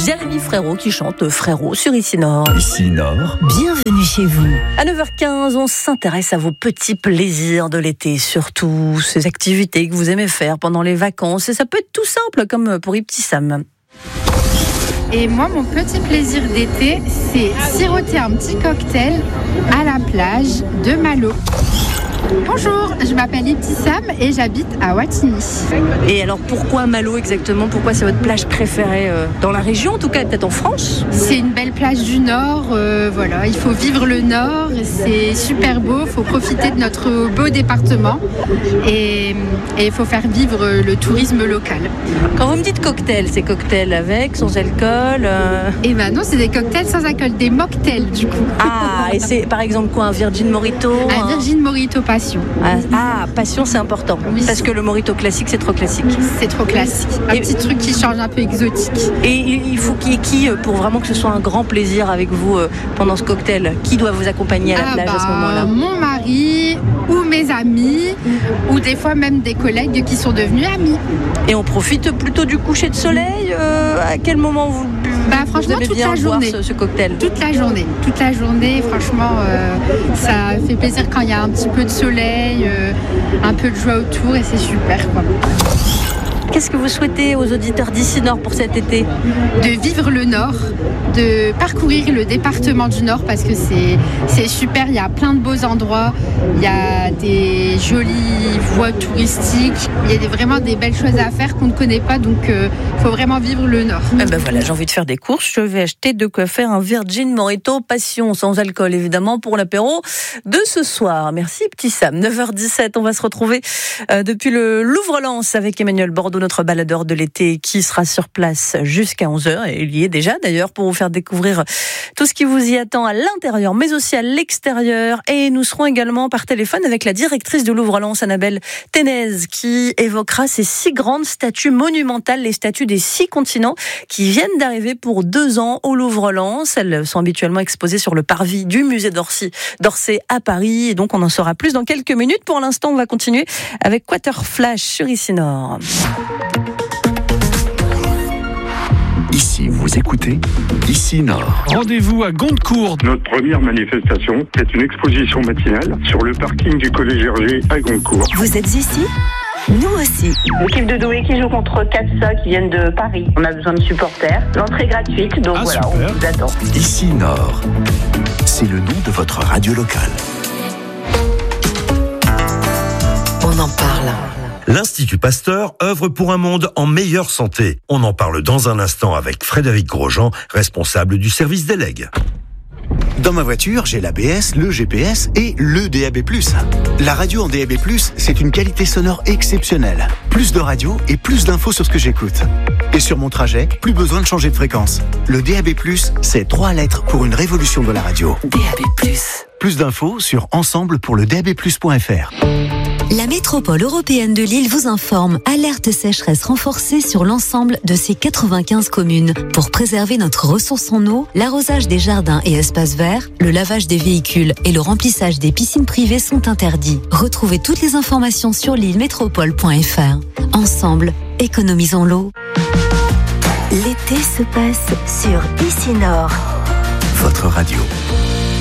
Jérémy Frérot qui chante Frérot sur Ici Nord. Ici Nord. Bienvenue chez vous. À 9h15, on s'intéresse à vos petits plaisirs de l'été, surtout ces activités que vous aimez faire pendant les vacances. Et ça peut être tout simple, comme pour Ibtissam. Et moi, mon petit plaisir d'été, c'est siroter un petit cocktail à la plage de Malo. Bonjour, je m'appelle Ibtissam et j'habite à Wattignies. Et alors pourquoi Malo exactement ? Pourquoi c'est votre plage préférée dans la région, en tout cas peut-être en France ? C'est une belle plage du Nord, voilà, il faut vivre le Nord, c'est super beau, il faut profiter de notre beau département et il faut faire vivre le tourisme local. Quand vous me dites cocktail, c'est cocktail avec, sans alcool Et ben non, c'est des cocktails sans alcool, des mocktails du coup. Ah, et c'est par exemple quoi, un Virgin Mojito ? Un Virgin Mojito Passion. Ah, passion, c'est important. Oui. Parce que le Mojito classique, c'est trop classique. C'est trop classique. Un petit truc qui change un peu exotique. Et il faut qu'il y ait qui pour vraiment que ce soit un grand plaisir avec vous pendant ce cocktail ? Qui doit vous accompagner à la plage à ce moment-là ? Mon mari ou mes amis ou des fois même des collègues qui sont devenus amis. Et on profite plutôt du coucher de soleil à quel moment vous franchement, aimez toute bien la journée. boire ce cocktail ? Toute la journée, franchement, ça fait plaisir quand il y a un petit peu de soleil, un peu de joie autour et c'est super quoi. Qu'est-ce que vous souhaitez aux auditeurs d'Ici Nord pour cet été ? De vivre le Nord, de parcourir le département du Nord parce que c'est super, il y a plein de beaux endroits, il y a des jolies voies touristiques, il y a vraiment des belles choses à faire qu'on ne connaît pas, donc il faut vraiment vivre le Nord. Voilà, j'ai envie de faire des courses, je vais acheter de quoi faire un Virgin Mojito Passion, sans alcool évidemment, pour l'apéro de ce soir. Merci Petit Sam. 9h17, on va se retrouver depuis le Louvre-Lens avec Emmanuel Bordeaux, notre baladeur de l'été qui sera sur place jusqu'à 11h et il y est déjà d'ailleurs pour vous faire découvrir tout ce qui vous y attend à l'intérieur mais aussi à l'extérieur. Et nous serons également par téléphone avec la directrice de Louvre-Lens, Annabelle Ténez, qui évoquera ces 6 grandes statues monumentales, les statues des 6 continents qui viennent d'arriver pour 2 ans au Louvre-Lens. Elles sont habituellement exposées sur le parvis du musée d'Orsay à Paris et donc on en saura plus dans quelques minutes. Pour l'instant, on va continuer avec Quaterflash sur Ici Nord. Ici, vous écoutez Ici Nord. Rendez-vous à Gondecourt. Notre première manifestation, c'est une exposition matinale sur le parking du Collège Hergé à Gondecourt. Vous êtes ici ? Nous aussi. L'équipe de Douai qui joue contre Katsa qui viennent de Paris. On a besoin de supporters. L'entrée est gratuite, donc voilà, super. On vous attend. Ici Nord. C'est le nom de votre radio locale. On en parle. L'Institut Pasteur œuvre pour un monde en meilleure santé. On en parle dans un instant avec Frédéric Grosjean, responsable du service des legs. Dans ma voiture, j'ai l'ABS, le GPS et le DAB+. La radio en DAB+, c'est une qualité sonore exceptionnelle. Plus de radio et plus d'infos sur ce que j'écoute. Et sur mon trajet, plus besoin de changer de fréquence. Le DAB+, c'est 3 lettres pour une révolution de la radio. DAB+. Plus d'infos sur ensemble-pour-le-DAB+.fr. La métropole européenne de Lille vous informe. Alerte sécheresse renforcée sur l'ensemble de ses 95 communes. Pour préserver notre ressource en eau, l'arrosage des jardins et espaces verts, le lavage des véhicules et le remplissage des piscines privées sont interdits. Retrouvez toutes les informations sur lillemétropole.fr. Ensemble, économisons l'eau. L'été se passe sur Ici Nord. Votre radio.